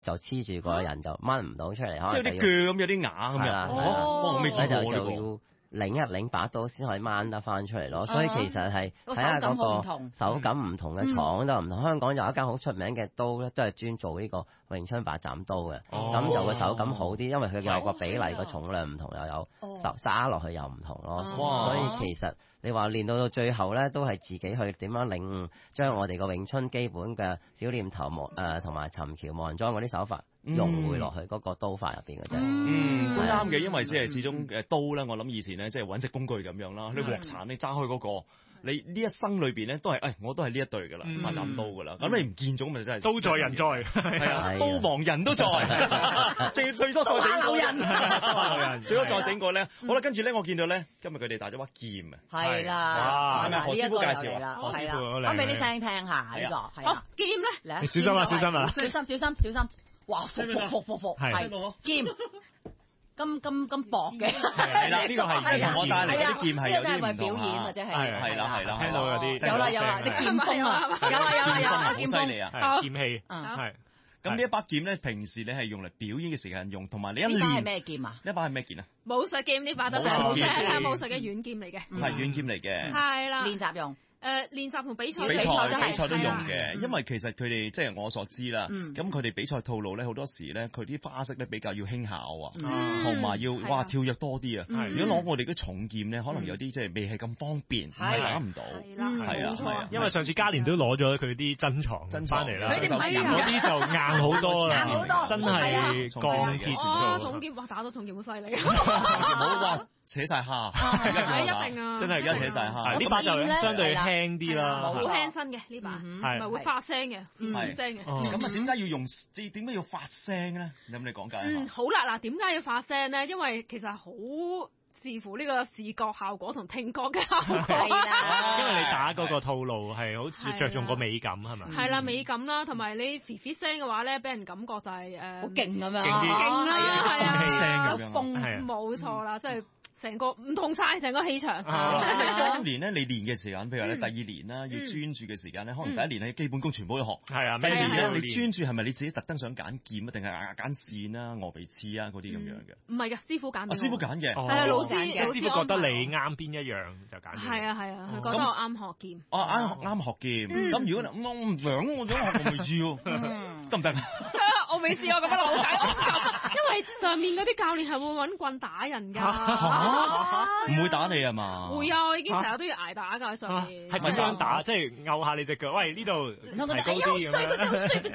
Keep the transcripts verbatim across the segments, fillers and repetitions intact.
就黐住個人就掹唔到出嚟， 即係有啲鋸咁，有啲牙咁樣。 哦， 我未見過就就要擰一擰把刀先可以掹得翻出嚟咯。所以其實係睇下嗰個手感唔同嘅廠都唔同。香港有一間好出名嘅刀咧，都係專做呢個詠春白斬刀嘅。咁就個手感好啲，因為佢有個比例個重量唔同，又有手揸落去又唔同咯。所以其實你話練到到最後咧，都係自己去點樣領悟，將我哋個詠春基本嘅小念頭誒同埋尋橋望莊嗰啲手法融匯落去嗰個刀法入邊嘅啫。 嗯，都啱嘅，因為即係始終誒刀咧，我諗以前咧即係揾隻工具咁樣啦。你鑊鏟你揸開嗰個，你呢一生裏邊咧都係誒，我都係呢一對噶啦，白斬刀噶啦。咁你唔見咗咪真係刀在人在， 係啊，刀亡人都在，最最多再整個人，最多再整個咧。好啦，跟住咧我見到咧，今日佢哋帶咗把劍啊， 係啦， 係咪何師傅介紹啊？ 係啦，講俾啲聲聽下呢個， 好劍咧， 你小心啊，小心啊， 小心小心小心。哇！服服服服服，係劍，咁咁咁薄嘅， 係啦，呢個係我帶嚟嘅啲劍係有啲唔同啊， 真係為表演或者係係啦係啦， 聽到有啲有啦有啦，啲劍鋒啊，有啦有啦有啦， 好犀利啊， 劍氣係。 咁呢一把劍咧，平時你係用嚟表演嘅時間用，同埋你一練。呢把係咩劍啊？ 呢把係咩劍啊？ 武術劍，呢把都係武術係武術嘅軟劍嚟嘅， 係軟劍嚟嘅， 係啦， 練習用。 誒練習同比賽比賽比賽都用嘅， 因為其實佢哋即係我所知啦，咁佢哋比賽套路咧好多時咧，佢啲花式咧比較要輕巧啊，同埋要哇跳躍多啲啊。如果攞我哋啲重劍咧，可能有啲即係未係咁方便，係打唔到。係啊，係啊， 因為上次嘉年都攞咗佢啲珍藏珍翻嚟啦， 嗰啲就硬好多啦，真係鋼鐵哇！重劍哇打到重劍好犀利， 冇話扯晒蝦， 係一定啊， 真係而家扯晒蝦。 呢把就相對輕啲啦， 好輕身嘅呢把，唔係會發聲嘅，發聲嘅。 咁啊，點解要用？即係點解要發聲咧？有冇你講解？ 嗯，好啦，嗱，點解要發聲咧？因為其實好視乎呢個視覺效果同聽覺嘅效果。 係啦， 因為你打嗰個套路係好似着重個美感係咪？ 係啦，美感啦，同埋你肥肥聲嘅話咧，俾人感覺就係誒好勁咁樣， 勁啦，係啊， 氣聲咁有風，冇錯啦，即係。成個唔同晒，成個氣場。 當年咧，你練嘅時間，譬如話咧第二年啦，要專注嘅時間咧，可能第一年咧基本功全部都學。 係啊， 第二年咧，你專注係咪你自己特登想揀劍啊，定係揀線啊、鵝鼻刺啊嗰啲咁樣嘅？ 唔係嘅，師傅揀。 師傅揀嘅。 係啊，老師嘅。 師傅覺得你啱邊一樣就揀。 係啊係啊，佢覺得我啱學劍。 哦，啱啱學劍。咁如果我唔想，我想學鵝鼻刺喎，得唔得？ 我未試過咁樣老解，我唔敢，因為上面嗰啲教練係會揾棍打人㗎。 唔會打你啊嘛？ 會啊！我已經成日都要捱打㗎喺上面。 係點樣打？即係勾下你隻腳，喂呢度提高啲咁樣。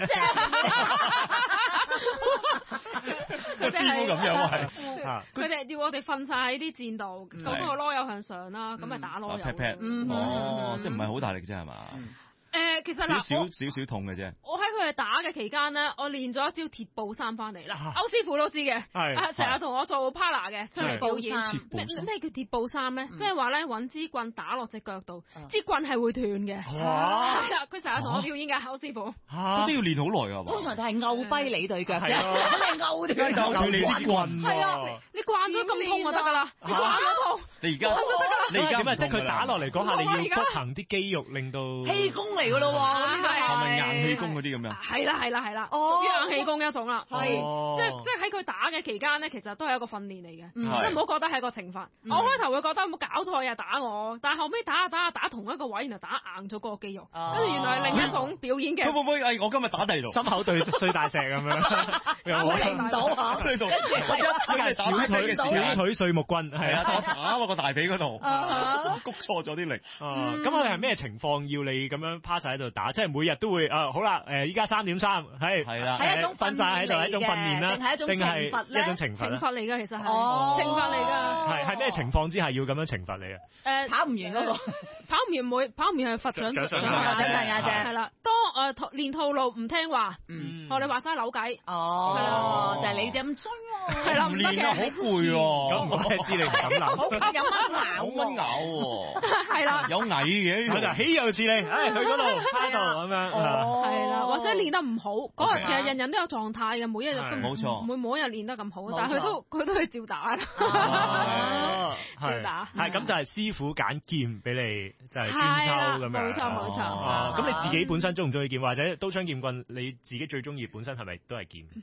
個師傅咁樣係， 佢哋要我哋瞓晒喺啲箭度，咁個籮柚向上啦，咁咪打籮柚。 哦，即係唔係好大力啫係嘛？ 誒，其實少少少少痛嘅啫。 我喺佢哋打嘅期間咧，我練咗一招鐵布衫翻嚟啦。歐師傅都知嘅，係成日同我做 partner 嘅出嚟表演。咩咩叫鐵布衫咧？即係話咧揾支棍打落隻腳度，支棍係會斷嘅。哇！係啦，佢成日同我表演嘅，歐師傅。 嚇！都要練好耐㗎嘛。 通常就係勾跛你對腳啫，咁你勾斷勾斷你支棍。 係啊，你慣咗咁痛就得㗎啦，你慣咗痛。 你而家你而家點啊？即係佢打落嚟嗰下，你要屈行啲肌肉，令到氣功嚟㗎咯喎， 係咪硬氣功嗰啲咁樣？ 係啦係啦係啦，屬於硬氣功一種啦。係，即係即係喺佢打嘅期間咧，其實都係一個訓練嚟嘅，即係唔好覺得係一個懲罰。我開頭會覺得有冇搞錯又打我，但係後尾打下打下打同一個位，然後打硬咗嗰個肌肉，跟住原來係另一種表演嘅。 會唔會誒？我今日打第度， 心口對碎大石咁樣， 我嚟唔到啊！ 呢度我一小腿小腿碎木棍係啊， 我打落個大髀嗰度，谷錯咗啲力。 咁佢係咩情況要你咁樣趴晒喺度打？即係每日都會啊，好啦，誒依家三點三，係係啦， 係一種瞓晒喺度係一種訓練啦， 定係一種懲罰咧？ 一種懲罰懲罰嚟㗎，其實係哦， 懲罰嚟㗎。 係係咩情況之下要咁樣懲罰你啊？ 誒， 跑唔完嗰個， 跑唔完會，跑唔完係罰獎獎獎獎嘅啫。 係啦，當誒練套路唔聽話， 嗯， 我哋話齋扭計。 哦，就係你哋咁衰喎。 係啦， 唔練啊，好攰喎。 咁我係知你唔敢諗。 有蚊咬， 好蚊咬喎。 係啦， 有蟻嘅， 我就豈有此理，誒去嗰度趴度咁樣。 係啦，或者練得唔好，嗰日其實人人都有狀態嘅，每一日都冇錯， 唔會每一日練得咁好，但係佢都佢都係照打。 照打係咁就係師傅揀劍俾你，就係專抽咁樣。 冇錯冇錯。 咁你自己本身中唔中意劍，或者刀槍劍棍你自己最中意本身係咪都係劍？